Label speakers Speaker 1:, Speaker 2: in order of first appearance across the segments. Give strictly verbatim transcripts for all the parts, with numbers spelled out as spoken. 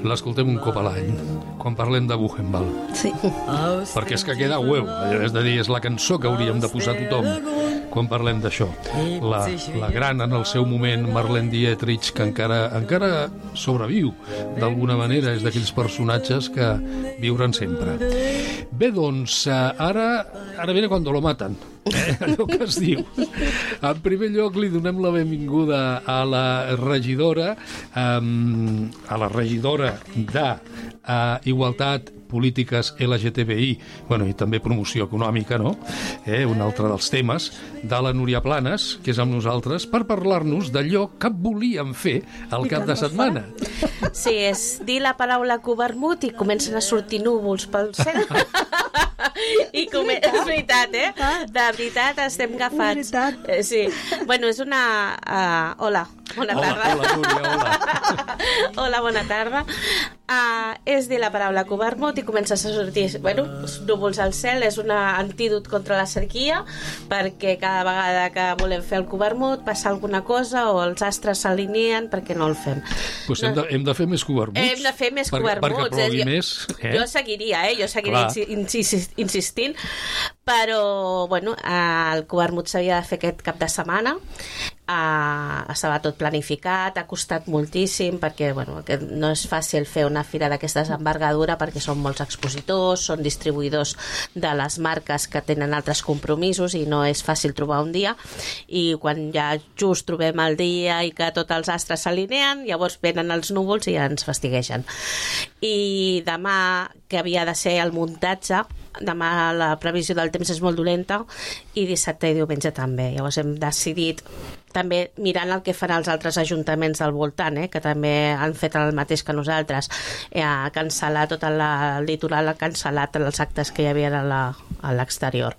Speaker 1: l'escoltem un cop a l'any, quan parlem de Buchenwald.
Speaker 2: Sí.
Speaker 1: Perquè és que queda a huevo, és de dir, és la cançó que hauríem de posar tothom quan parlem d'això. La, la gran, en el seu moment, Marlene Dietrich, que encara, encara sobreviu d'alguna manera, és d'aquells personatges que viuran sempre. Bé, doncs, ara, ara viene cuando lo matan. Eh, allò que es diu. En primer lloc li donem la benvinguda a la regidora um, a la regidora de uh, Igualtat, Polítiques L G T B I, bueno, i també promoció econòmica, no? Eh, un altre dels temes, de la Núria Planes, que és amb nosaltres, per parlar-nos d'allò que volíem fer el cap de setmana.
Speaker 3: Sí, és dir la paraula covermut i comencen a sortir núvols pel cel. I com és veritat, eh? De veritat, estem agafats. Eh, sí. Bueno, és una... Uh, hola, bona tarda.
Speaker 1: Hola, hola, Núria, hola.
Speaker 3: Hola, bona tarda. Uh, és dir la paraula covermut i comença a sortir, bueno, núvols al cel. És un antídot contra la sequia, perquè cada vegada que volem fer el covermut passa alguna cosa o els astres s'alineen perquè no el fem.
Speaker 1: Pues hem, de, hem de fer més covermuts.
Speaker 3: Hem de fer més
Speaker 1: per,
Speaker 3: covermuts.
Speaker 1: Perquè plogui
Speaker 3: jo,
Speaker 1: més. Eh?
Speaker 3: Jo seguiria, eh? Jo seguiria insistint, insistint, però, bueno, el covermut s'havia de fer aquest cap de setmana. Uh, estava tot planificat, ha costat moltíssim perquè, bueno, que no és fàcil fer una fira d'aquestes envergadura perquè són molts expositors, són distribuïdors de les marques que tenen altres compromisos i no és fàcil trobar un dia, i quan ja just trobem el dia i que tots els astres s'alineen, llavors venen els núvols i ens fastiguegen. I demà, que havia de ser el muntatge, demà la previsió del temps és molt dolenta i dissabte i diumenge també. Llavors hem decidit, també mirant el que fan els altres ajuntaments del voltant, eh, que també han fet el mateix que nosaltres, eh, a cancel·lar tot el litoral, ha cancel·lat els actes que hi havia a l'exterior.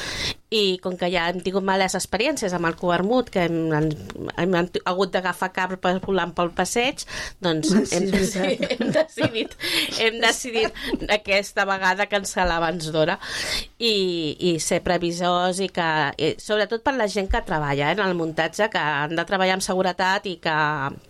Speaker 3: I com que ja hem tingut males experiències amb el covermut, que hem, hem, hem hagut d'agafar carpes volant pel passeig, doncs hem, sí, hem, decidit, hem decidit aquesta vegada cancel·lar abans d'hora i, i ser previsors i que, i sobretot per la gent que treballa eh, en el muntatge, que han de treballar amb seguretat i que,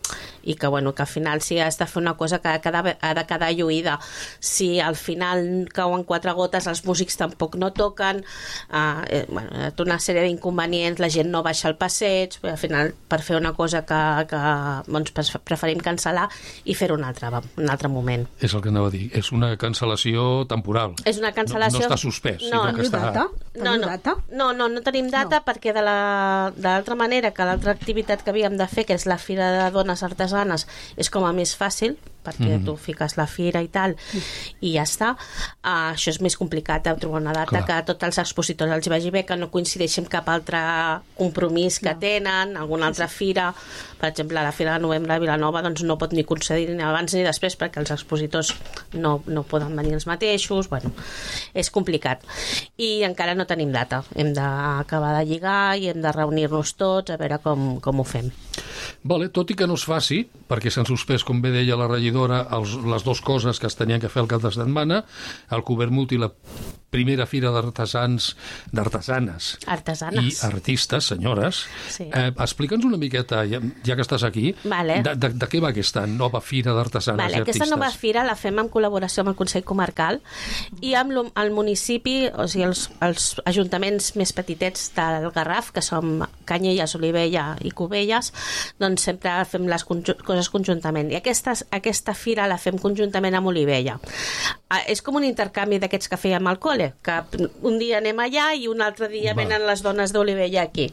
Speaker 3: i que, bueno, que al final si has de fer una cosa que ha de quedar, ha de quedar lluïda. Si al final cauen quatre gotes, els músics tampoc no toquen, eh, bueno, una sèrie d'inconvenients, la gent no baixa al passeig, al final per fer una cosa que, que doncs, preferim cancel·lar i fer-ho un altre, un altre moment.
Speaker 1: És el que anava a dir, és una cancel·lació temporal.
Speaker 3: És una cancel·lació...
Speaker 1: No, no està suspès,
Speaker 3: no,
Speaker 1: sinó que està...
Speaker 2: Data?
Speaker 3: No, no, data? no, no, no tenim data no. Perquè de l'altra manera que l'altra activitat que havíem de fer, que és la Fira de Dones Artesanes, és com a més fàcil, perquè mm. tu fiques la fira i tal, i ja està. Uh, això és més complicat de trobar una data. Clar. Que a tots els expositors els vagi bé, que no coincideixi amb cap altre compromís que no. tenen, alguna altra fira. Per exemple, la Fira de Novembre de Vilanova doncs no pot ni concedir ni abans ni després perquè els expositors no, no poden venir els mateixos. Bueno, és complicat. I encara no tenim data. Hem d'acabar de lligar i hem de reunir-nos tots a veure com, com ho fem.
Speaker 1: Vale, tot i que no es faci, perquè s'han suspès, com bé deia la regidora, els, les dues coses que es tenien que fer el cap de setmana, el covermut i la primera fira d'artesans, d'artesanes
Speaker 3: Artesanes.
Speaker 1: i artistes, senyores. Sí. Eh, Explica'ns una miqueta, ja, ja que estàs aquí,
Speaker 3: vale.
Speaker 1: de, de, de què va aquesta nova fira d'artesanes
Speaker 3: vale,
Speaker 1: i artistes?
Speaker 3: Aquesta nova fira la fem en col·laboració amb el Consell Comarcal i amb el municipi, o sigui, els, els ajuntaments més petitets del Garraf, que som Canyelles, Olivella i Cubelles, doncs sempre fem les conju- coses conjuntament. I aquesta, aquesta fira la fem conjuntament amb Olivella. Ah, és com un intercanvi d'aquests que fèiem al col·le, que un dia anem allà i un altre dia Va. venen les dones d'Olivella aquí.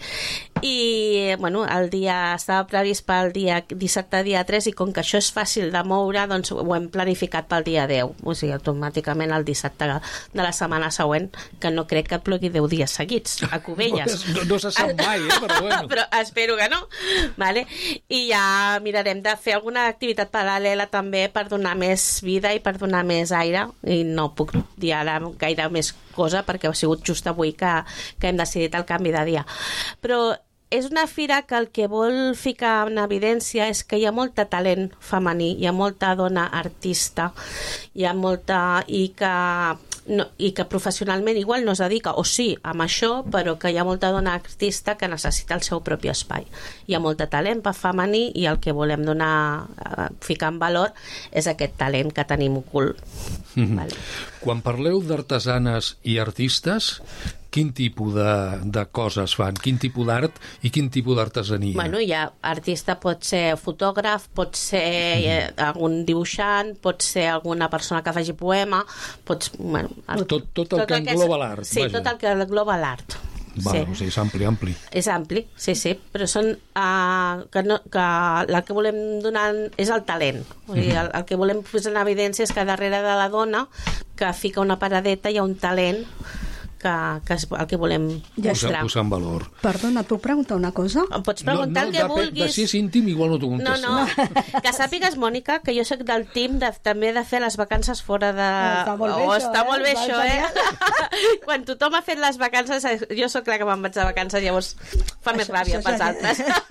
Speaker 3: I, bueno, el dia estava previst pel dia dissabte, dia tres, i com que això és fàcil de moure, doncs ho hem planificat pel dia deu, o sigui, automàticament el dissabte de la setmana següent, que no crec que plogui deu dies seguits a Cubelles.
Speaker 1: No, no se sap mai, eh? Però bueno.
Speaker 3: Però espero que no. Vale? I ja mirarem de fer alguna activitat paral·lela també per donar més vida i per donar més aire, i no puc dir ara gaire més cosa perquè ha sigut just avui que, que hem decidit el canvi de dia. Però és una fira que el que vol ficar en evidència és que hi ha molta talent femení, hi ha molta dona artista, hi ha molta... i que no, i que professionalment igual no es dedica, o sí, amb això, però que hi ha molta dona artista que necessita el seu propi espai. Hi ha molt de talent per femení i el que volem donar, eh, ficar en valor és aquest talent que tenim ocult. Mm-hmm. Vale.
Speaker 1: Quan parleu d'artesanes i artistes, quin tipus de, de coses fan? Quin tipus d'art i quin tipus d'artesania?
Speaker 3: Bueno, hi ha artista, pot ser fotògraf, pot ser eh, algun dibuixant, pot ser alguna persona que faci poema, pots, bueno, el,
Speaker 1: tot, tot el
Speaker 3: tot
Speaker 1: que
Speaker 3: el
Speaker 1: engloba
Speaker 3: és,
Speaker 1: l'art.
Speaker 3: Sí,
Speaker 1: vaja.
Speaker 3: tot el que engloba l'art.
Speaker 1: Va,
Speaker 3: Sí.
Speaker 1: o sigui, és ampli, ampli.
Speaker 3: És ampli, sí, sí, però són uh, que, no, que el que volem donar és el talent. O sigui, el, el que volem posar en evidència és que darrere de la dona que fica una paradeta hi ha un talent que, que és el que volem mostrar.
Speaker 1: Posar en valor.
Speaker 2: Perdona, et puc preguntar una cosa?
Speaker 3: Em pots preguntar
Speaker 1: no, no,
Speaker 3: el que
Speaker 1: de,
Speaker 3: vulguis.
Speaker 1: De si és íntim, igual no t'ho
Speaker 3: No,
Speaker 1: contesto.
Speaker 3: no, que sàpigues, Mònica, que jo soc del team de, també de fer les vacances fora de...
Speaker 2: Està molt bé
Speaker 3: oh,
Speaker 2: això,
Speaker 3: està
Speaker 2: eh?
Speaker 3: molt bé
Speaker 2: Va,
Speaker 3: això, eh? Quan tothom ha fet les vacances, jo sóc la que me'n vaig de vacances, llavors fa més
Speaker 2: Això-
Speaker 3: ràbia
Speaker 2: això
Speaker 3: pels
Speaker 2: ja-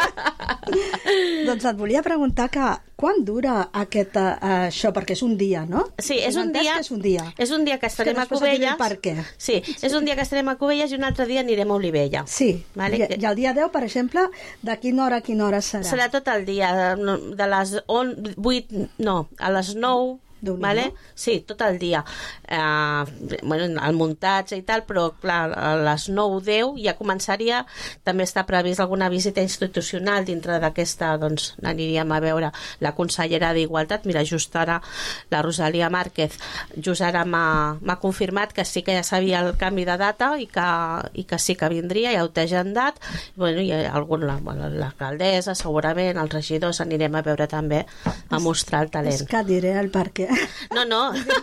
Speaker 3: altres.
Speaker 2: Doncs et volia preguntar que quan dura aquest, uh, això, perquè és un dia, no?
Speaker 3: Sí, és
Speaker 2: Tinc
Speaker 3: un
Speaker 2: entès
Speaker 3: dia...
Speaker 2: que és un dia.
Speaker 3: És un dia que estarem
Speaker 2: que
Speaker 3: a
Speaker 2: després et diré
Speaker 3: Cubelles.
Speaker 2: per què.
Speaker 3: Sí, és un dia que estarem a Cubelles i un altre dia anirem a Olivella.
Speaker 2: Sí,
Speaker 3: Vale?
Speaker 2: I, i el dia deu, per exemple, de quina hora a quina hora serà?
Speaker 3: Serà tot el dia, de, de les on, vuit, no, a les nou,
Speaker 2: Déu-n'hi-do.
Speaker 3: vale? Sí, tot el dia. Eh, bueno, el muntatge i tal, però clar, a les nou o deu ja començaria, també està previst alguna visita institucional dintre d'aquesta, doncs aniríem a veure la consellera d'Igualtat. Mira, just ara la Rosalia Márquez just ara m'ha confirmat que sí que ja sabia el canvi de data i que, i que sí que vindria, ja ho té agendat. Bueno, i algun, l'alcaldessa segurament, els regidors anirem a veure també, a mostrar el talent.
Speaker 2: És que et diré el per què.
Speaker 3: No, no.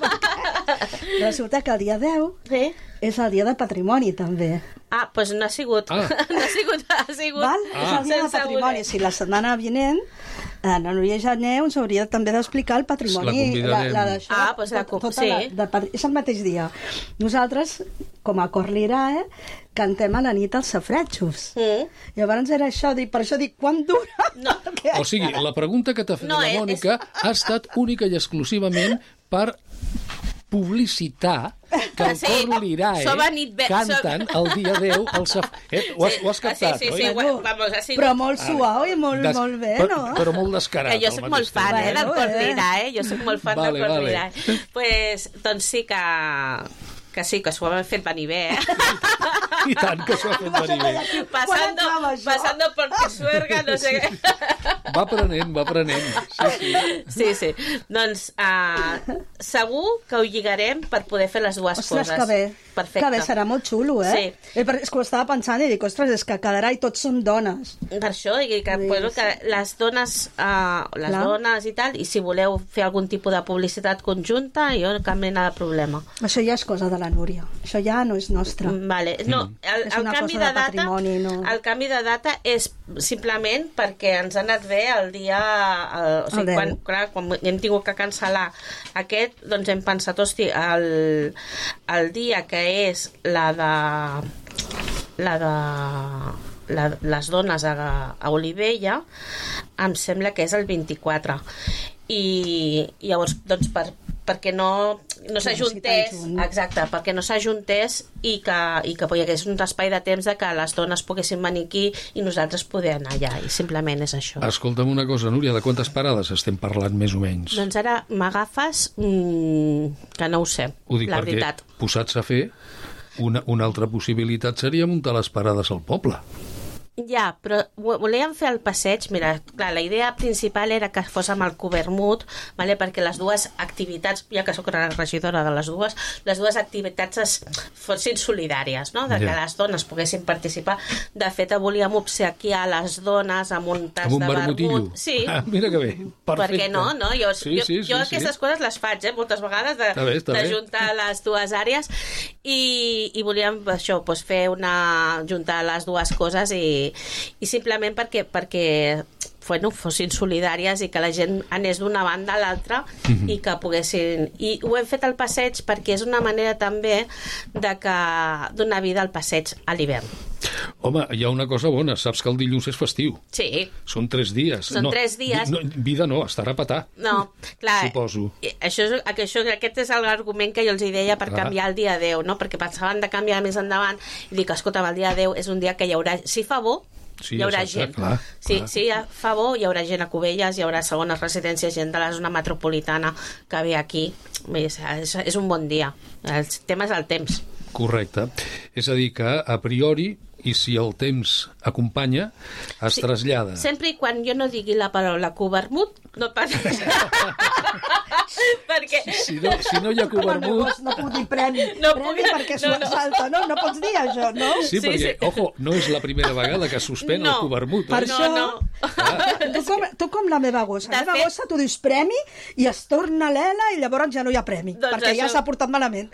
Speaker 2: Resulta que el dia deu
Speaker 3: Sí.
Speaker 2: és el dia de patrimoni, també.
Speaker 3: Ah, doncs no ha sigut.
Speaker 1: Ah.
Speaker 3: No ha sigut, ha sigut.
Speaker 2: Val? És el dia de
Speaker 3: sense
Speaker 2: patrimoni.
Speaker 3: voler.
Speaker 2: Si la setmana vinent eh, la Núria Jané ens hauria també d'explicar el patrimoni.
Speaker 1: La convidarem.
Speaker 2: La, la d'això,
Speaker 3: Ah, doncs la
Speaker 2: tot-
Speaker 3: com-
Speaker 2: tota
Speaker 3: sí.
Speaker 2: la, de, pat- és el mateix dia. Nosaltres, com a Cor Lirae, cantem a la nit els safratjos.
Speaker 3: Mm.
Speaker 2: Llavors era això, dic, per això dic, quan dura?
Speaker 3: No.
Speaker 2: Perquè-
Speaker 1: O sigui, la pregunta que t'ha fet
Speaker 3: No,
Speaker 1: la
Speaker 3: és-
Speaker 1: Mònica ha estat única i exclusivament per publicitar que el
Speaker 3: Sí,
Speaker 1: Cor Lirae
Speaker 3: som a nit ve-
Speaker 1: canten el dia deu al saf... Eh, ho, has, ho has captat,
Speaker 3: sí, sí,
Speaker 1: oi?
Speaker 3: sí,
Speaker 2: Bueno,
Speaker 3: vamos, ha sigut...
Speaker 2: però molt suau i molt,
Speaker 1: Des-
Speaker 2: molt bé,
Speaker 1: però,
Speaker 2: no?
Speaker 1: Però molt descarat.
Speaker 3: Que jo
Speaker 1: al
Speaker 3: soc
Speaker 1: mateix
Speaker 3: molt fan,
Speaker 1: temps.
Speaker 3: eh, del
Speaker 2: Bueno,
Speaker 3: Cor
Speaker 2: eh.
Speaker 3: Lirae, eh? Jo soc molt fan
Speaker 1: Vale,
Speaker 3: del Cor
Speaker 1: vale.
Speaker 3: Lirae. Pues, doncs sí que... que sí, que s'ho hem fet venir bé, eh?
Speaker 1: I tant que s'ho ha fet venir bé.
Speaker 3: Pasando,
Speaker 2: entrava això?
Speaker 3: pasando por Pisuerga, no sé què.
Speaker 1: Va aprenent, va aprenent. Sí, sí.
Speaker 3: Sí, sí. Doncs uh, segur que ho lligarem per poder fer les dues
Speaker 2: Ostres,
Speaker 3: coses.
Speaker 2: que bé.
Speaker 3: Perfecte.
Speaker 2: Que bé, serà molt xulo, eh?
Speaker 3: Sí.
Speaker 2: Eh, per- És que ho estava pensant i dic, ostres, és que quedarà i tots són dones.
Speaker 3: Per això, i que,
Speaker 2: Sí,
Speaker 3: bueno, que les dones, uh, les
Speaker 2: Clar.
Speaker 3: dones i tal, i si voleu fer algun tipus de publicitat conjunta, jo cap mena de problema.
Speaker 2: Això ja és cosa de la Núria. Això ja no és nostre.
Speaker 3: Vale. No, el,
Speaker 2: És
Speaker 3: el
Speaker 2: una
Speaker 3: canvi
Speaker 2: cosa
Speaker 3: de,
Speaker 2: de
Speaker 3: data,
Speaker 2: patrimoni, no?
Speaker 3: el canvi de data és simplement perquè ens ha anat bé el dia, el, o
Speaker 2: El
Speaker 3: sigui,
Speaker 2: deu.
Speaker 3: quan, clar, quan hem tingut que cancel·lar aquest, doncs hem pensat, hosti, el, el dia que és la de la de la, les dones a, a Olivella em sembla que és el vint-i-quatre i, i llavors doncs per perquè no, no s'ajuntés
Speaker 2: tan junt.
Speaker 3: exacte, perquè no s'ajuntés i que, i que hi hagués un espai de temps de que les dones poguessin venir aquí i nosaltres poder anar allà, i simplement és això.
Speaker 1: Escolta'm una cosa, Núria, de quantes parades estem parlant més o menys?
Speaker 3: Doncs ara m'agafes mmm, que no ho sé,
Speaker 1: Ho dic
Speaker 3: la
Speaker 1: perquè,
Speaker 3: veritat.
Speaker 1: posats a fer, una, una altra possibilitat seria muntar les parades al poble.
Speaker 3: Ja, però vo- volíem fer el passeig, mira, clar, la idea principal era que fos amb el Covermut, vale? Perquè les dues activitats, ja que sóc la regidora de les dues, les dues activitats es fossin solidàries, no? De
Speaker 1: Ja.
Speaker 3: que les dones poguessin participar. De fet, volíem obsequiar les dones amb un tas
Speaker 1: Amb un
Speaker 3: de
Speaker 1: vermutillo.
Speaker 3: vermut. Sí.
Speaker 1: Ah, mira que bé, perfecte.
Speaker 3: Per què no? no? Jo,
Speaker 1: Sí,
Speaker 3: jo,
Speaker 1: sí, sí,
Speaker 3: jo
Speaker 1: sí.
Speaker 3: aquestes coses les faig, eh, moltes vegades, de,
Speaker 1: Està bé, està
Speaker 3: de
Speaker 1: bé.
Speaker 3: juntar les dues àrees i, i volíem això, doncs, fer una... juntar les dues coses i, i simplement perquè, perquè bueno, fossin solidàries i que la gent anés d'una banda a l'altra
Speaker 1: Mhm.
Speaker 3: i que poguessin... I ho hem fet al passeig perquè és una manera també de que donar vida al passeig a l'hivern.
Speaker 1: Home, hi ha una cosa bona, saps que el dilluns és festiu.
Speaker 3: Sí.
Speaker 1: Són tres dies.
Speaker 3: Són
Speaker 1: no,
Speaker 3: tres dies.
Speaker 1: No, vida no, estarà a petar.
Speaker 3: No, clar.
Speaker 1: Suposo.
Speaker 3: Això és, això, aquest és l'argument que jo els hi deia per
Speaker 1: Clar.
Speaker 3: canviar el dia deu, no? Perquè pensaven de canviar més endavant i dic, escolta, el dia deu és un dia que hi haurà... Si fa bo,
Speaker 1: Sí,
Speaker 3: hi haurà
Speaker 1: exacte,
Speaker 3: gent.
Speaker 1: clar,
Speaker 3: sí,
Speaker 1: clar.
Speaker 3: Si fa bo, hi haurà gent a Cubelles, hi haurà segones residències, gent de la zona metropolitana que ve aquí. És, és, és un bon dia. El tema és el temps.
Speaker 1: Correcte. És a dir que, a priori, i si el temps acompanya, es
Speaker 3: Sí,
Speaker 1: trasllada.
Speaker 3: Sempre i quan jo no digui la paraula covermut, no passa perquè...
Speaker 1: Si no, si no hi ha
Speaker 2: Home, no,
Speaker 1: covermut...
Speaker 2: pots, no puc dir premi,
Speaker 3: No
Speaker 2: premi
Speaker 3: puc-
Speaker 2: perquè
Speaker 3: no,
Speaker 2: s'ho
Speaker 3: no.
Speaker 2: exalta, no? No pots dir això, no?
Speaker 1: Sí,
Speaker 3: Sí,
Speaker 1: perquè,
Speaker 3: sí.
Speaker 1: ojo, no és la primera vegada que es suspèn
Speaker 3: No.
Speaker 1: el covermut.
Speaker 2: Per
Speaker 1: Eh?
Speaker 3: No,
Speaker 2: això,
Speaker 3: no.
Speaker 2: tu com, tu com la meva gossa.
Speaker 3: De
Speaker 2: La meva
Speaker 3: fet-
Speaker 2: gossa, tu dius premi i es torna l'ela i llavors ja no hi ha premi,
Speaker 3: Doncs
Speaker 2: perquè ja
Speaker 3: això-
Speaker 2: s'ha portat malament.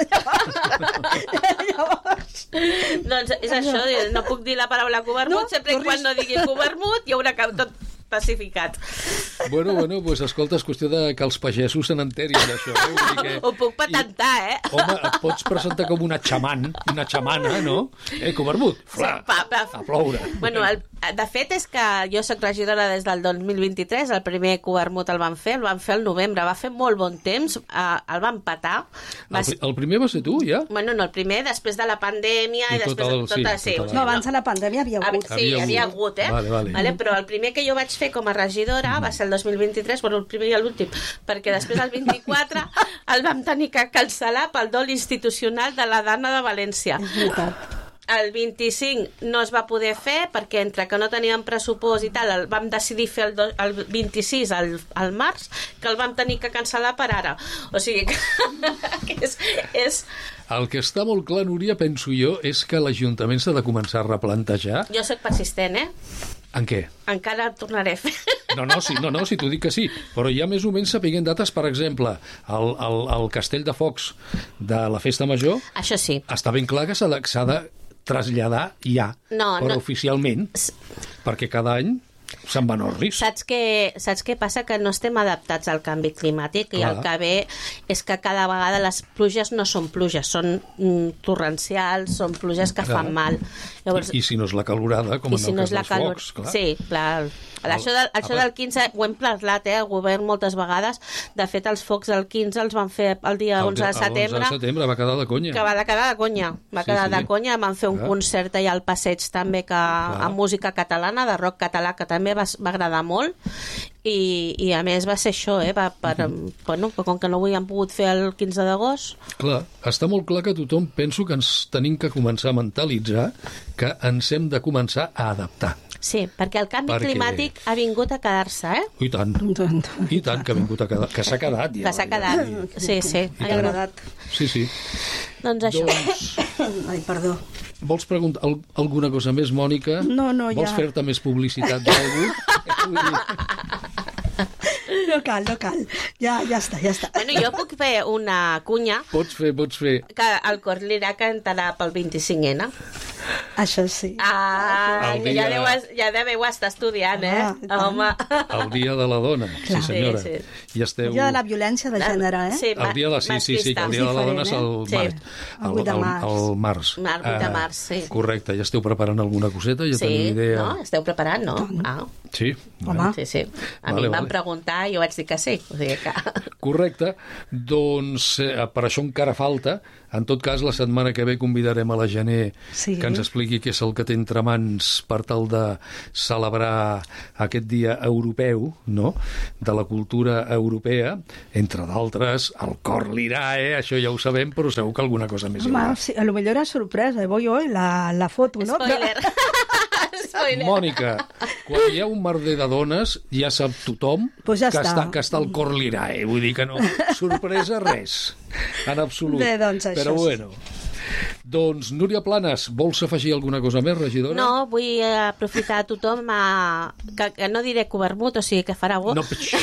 Speaker 2: Llavors...
Speaker 3: Doncs és això, no puc dir la paraula covermut,
Speaker 2: No,
Speaker 3: sempre i
Speaker 2: tornis-
Speaker 3: quan no digui covermut hi haurà cap- tot pacificat.
Speaker 1: Bueno, bueno, pues, escolta, és qüestió de que els pagesos se n'enterin d'això. Eh? Vull dir que...
Speaker 3: Ho puc patentar, eh?
Speaker 1: Home, et pots presentar com una xaman, una xamana, no? Eh, covermut, fla,
Speaker 3: Sí, pa, pa.
Speaker 1: a ploure.
Speaker 3: Bueno, el, de fet és que jo soc regidora des del dos mil vint-i-tres, el primer covermut el van fer, el van fer al novembre, va fer molt bon temps, eh, el van petar. Va
Speaker 1: El,
Speaker 3: ser...
Speaker 1: pri- el primer va ser tu, ja?
Speaker 3: Bueno, no, el primer, després de la pandèmia i,
Speaker 1: I tot
Speaker 3: després
Speaker 1: el-
Speaker 3: de tot
Speaker 1: sí,
Speaker 3: el... Sí,
Speaker 1: tot el-
Speaker 2: No, abans de la pandèmia havia
Speaker 3: Ah,
Speaker 2: hagut.
Speaker 3: sí, hi
Speaker 1: Havia
Speaker 3: havia
Speaker 1: hagut.
Speaker 3: hagut, eh?
Speaker 1: Vale, vale.
Speaker 3: Vale, però el primer que jo vaig fer com a regidora va ser el dos mil vint-i-tres, bueno, el primer i l'últim, perquè després el vint-i-quatre el vam tenir que cancel·lar pel dol institucional de la Dana de València.
Speaker 2: És veritat.
Speaker 3: El vint-i-cinc no es va poder fer perquè entre que no teníem pressupost i tal, el vam decidir fer el, do, el vint-i-sis al, al març, que el vam tenir que cancel·lar per ara. O sigui que, que és, és...
Speaker 1: El que està molt clar, Núria, penso jo, és que l'Ajuntament s'ha de començar a replantejar...
Speaker 3: Jo soc persistent, eh?
Speaker 1: En què?
Speaker 3: Encara el tornaré a fer.
Speaker 1: No, no, sí, no, no, si t'ho dic que sí. Però ja més o menys sapiguem dates, per exemple, el, el, el Castell de Focs de la Festa Major,
Speaker 3: Això sí.
Speaker 1: està ben clar que s'ha de, s'ha de traslladar ja,
Speaker 3: No,
Speaker 1: però
Speaker 3: no.
Speaker 1: oficialment, perquè cada any se'n van orris.
Speaker 3: Saps què, saps què passa? Que no estem adaptats al canvi climàtic i
Speaker 1: Clar.
Speaker 3: el que ve és que cada vegada les pluges no són pluges, són mm, torrencials, són pluges que
Speaker 1: Clar.
Speaker 3: fan mal. Llavors,
Speaker 1: I, I si no és la calorada, com
Speaker 3: i
Speaker 1: en
Speaker 3: si
Speaker 1: el
Speaker 3: no
Speaker 1: cas
Speaker 3: és la
Speaker 1: dels
Speaker 3: calor...
Speaker 1: focs, clar.
Speaker 3: Sí, clar. Això, del, això del quinze ho hem parlat, eh, el govern moltes vegades. De fet, els focs del quinze els van fer el dia
Speaker 1: El
Speaker 3: onze de
Speaker 1: dia- el
Speaker 3: setembre,
Speaker 1: onze de setembre va quedar de conya.
Speaker 3: que va de quedar de conya. Va
Speaker 1: Sí,
Speaker 3: quedar
Speaker 1: sí.
Speaker 3: de conya, van fer un
Speaker 1: Clar.
Speaker 3: concert allà al passeig també que, amb música catalana, de rock català, que també va, va agradar molt. I, i a més va ser això, eh? Va, per, bueno, com que no ho havíem pogut fer el quinze d'agost.
Speaker 1: Clar, està molt clar que tothom penso que ens tenim que començar a mentalitzar que ens hem de començar a adaptar.
Speaker 3: Sí, perquè el canvi
Speaker 1: Perquè-
Speaker 3: climàtic ha vingut a quedar-se, eh?
Speaker 1: I tant, i tant que ha vingut a quedar, que s'ha quedat ja.
Speaker 3: Que s'ha quedat. Sí, sí.
Speaker 2: M'ha agradat.
Speaker 1: Sí, sí.
Speaker 3: Doncs això.
Speaker 1: Doncs,
Speaker 2: Ai, perdó.
Speaker 1: vols preguntar al- alguna cosa més, Mònica?
Speaker 2: No, no,
Speaker 1: Vols
Speaker 2: ja.
Speaker 1: fer-te més publicitat d'algú? Vull dir,
Speaker 2: No cal, no cal. Ja, ja està, ja està.
Speaker 3: Bueno, jo puc fer una cunya
Speaker 1: pots fer, pots fer.
Speaker 3: que el Cor Lirà cantarà pel vint-i-cinc ena.
Speaker 2: Això sí.
Speaker 3: Ah,
Speaker 1: El
Speaker 3: que
Speaker 1: dia-
Speaker 3: ja, deu, es- ja deveu estar estudiant, eh?
Speaker 2: Ah, i tant.
Speaker 3: Home.
Speaker 1: El dia de la dona, sí
Speaker 2: Clar.
Speaker 1: senyora.
Speaker 3: Sí,
Speaker 1: I esteu...
Speaker 2: El dia de la violència de gènere, eh?
Speaker 3: Sí,
Speaker 1: El dia de la... Sí, sí, sí, que el dia de la dona és el,
Speaker 3: Sí.
Speaker 1: mar...
Speaker 2: El vuit de març.
Speaker 1: El, el març.
Speaker 3: El vuit de
Speaker 1: Ah,
Speaker 3: març, sí.
Speaker 1: Correcte, ja esteu preparant alguna coseta? Ja
Speaker 3: Sí,
Speaker 1: teniu idea?
Speaker 3: no? Esteu preparant, no? Ah,
Speaker 1: Sí.
Speaker 2: Home.
Speaker 3: sí, sí. A
Speaker 1: Vale,
Speaker 3: mi em van
Speaker 1: vale.
Speaker 3: preguntar i jo vaig dir que sí. O sigui que...
Speaker 1: Correcte, doncs eh, per això encara falta. En tot cas, la setmana que ve convidarem a la Gené
Speaker 2: Sí.
Speaker 1: que ens expliqui què és el que té entre mans per tal de celebrar aquest dia europeu, no?, de la cultura europea, entre d'altres, el Cor Lirà, eh? Això ja ho sabem, però segur que alguna cosa més hi
Speaker 2: Home,
Speaker 1: haurà.
Speaker 2: sí, a lo millor era sorpresa, eh? Voy hoy la, la foto, no?
Speaker 3: Spoiler. Spoiler.
Speaker 1: Mònica, quan hi ha un merder de dones, ja sap tothom
Speaker 2: Pues ja
Speaker 1: que,
Speaker 2: està.
Speaker 1: està, que està al Cor Lirà, eh? Vull dir que no, sorpresa res, en absolut.
Speaker 2: Bé, doncs això
Speaker 1: Però
Speaker 2: sí.
Speaker 1: bueno. Doncs, Núria Planes, vols afegir alguna cosa més, regidora?
Speaker 3: No, vull eh, aprofitar a tothom a... que, que no diré covermut, o sigui que farà bo.
Speaker 1: No, pix.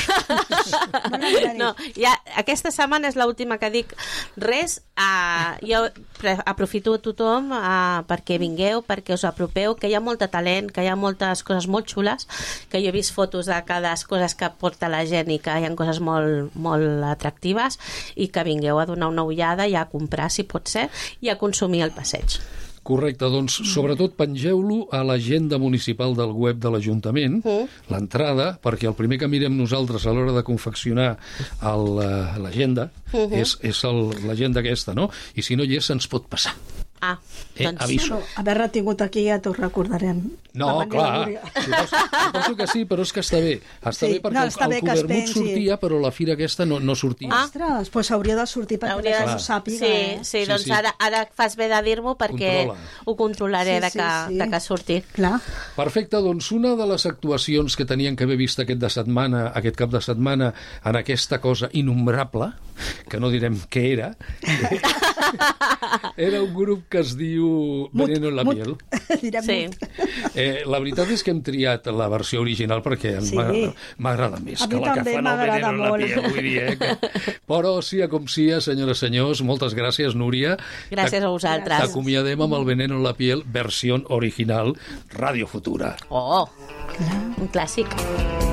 Speaker 3: No, ja, aquesta setmana és l'última que dic res. Uh, jo pre- aprofito a tothom uh, perquè vingueu, perquè us apropeu, que hi ha molt de talent, que hi ha moltes coses molt xules, que jo he vist fotos de cada coses que porta la gent i que hi ha coses molt, molt atractives, i que vingueu a donar una ullada i a comprar, si pot ser, i a consumir al passeig.
Speaker 1: Correcte, doncs sobretot pengeu-lo a l'agenda municipal del web de l'Ajuntament, mm. l'entrada, perquè el primer que mirem nosaltres a l'hora de confeccionar l'agenda mm-hmm. és, és l'agenda aquesta, no? I si no hi és, se'ns pot passar.
Speaker 3: Ah,
Speaker 1: eh,
Speaker 3: doncs...
Speaker 1: Aviso.
Speaker 2: Bueno, haver-la tingut aquí ja t'ho recordarem.
Speaker 1: No, clar, suposo, suposo que sí, però és que està bé. Està
Speaker 2: sí,
Speaker 1: bé perquè
Speaker 2: no,
Speaker 1: el, el
Speaker 2: bé
Speaker 1: Covermut sortia, però la fira aquesta no, no sortia.
Speaker 2: Ah. Ostres, doncs hauria de sortir perquè
Speaker 3: hauria
Speaker 2: de...
Speaker 3: de...
Speaker 2: ho sàpiga.
Speaker 3: Sí,
Speaker 2: eh?
Speaker 3: sí,
Speaker 1: sí,
Speaker 3: doncs
Speaker 1: sí.
Speaker 3: Ara, ara fas bé de dir-m'ho perquè
Speaker 1: Controla.
Speaker 3: ho controlaré
Speaker 2: Sí,
Speaker 3: de,
Speaker 2: sí,
Speaker 3: que,
Speaker 2: sí.
Speaker 3: de que surti.
Speaker 2: Clar.
Speaker 1: Perfecte, doncs una de les actuacions que tenien que haver vist aquest de setmana, aquest cap de setmana, en aquesta cosa innombrable, que no direm què era, era un grup que es diu Veneno en la
Speaker 2: mut.
Speaker 1: piel.
Speaker 2: Direm
Speaker 3: Sí.
Speaker 2: mut.
Speaker 1: Eh, la veritat és que hem triat la versió original perquè
Speaker 2: Sí.
Speaker 1: m'agrada m'agrada més
Speaker 2: A
Speaker 1: que
Speaker 2: mi
Speaker 1: la que
Speaker 2: també
Speaker 1: fan el
Speaker 2: m'agrada
Speaker 1: Veneno en la
Speaker 2: molt.
Speaker 1: piel. Vull dir, eh, que... Però, sia com sia, senyores i senyors, moltes gràcies, Núria.
Speaker 3: Gràcies a vosaltres.
Speaker 1: T'acomiadem amb el Veneno en la piel, versió original, Radio Futura.
Speaker 3: Oh, un clàssic.